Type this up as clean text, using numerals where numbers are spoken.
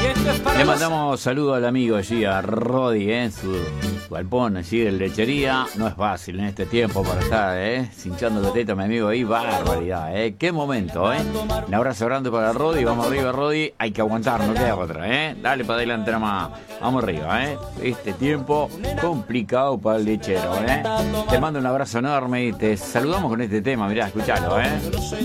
Le mandamos saludos al amigo allí, a Rodi, su galpón allí de lechería. No es fácil en este tiempo para estar, cinchando la teta, mi amigo ahí. Barbaridad, qué momento, Un abrazo grande para Rodi. Vamos arriba, Rodi. Hay que aguantar, no queda otra, Dale para adelante nomás. Vamos arriba, Este tiempo complicado para el lechero, Te mando un abrazo enorme y te saludamos con este tema. Mirá, escuchalo,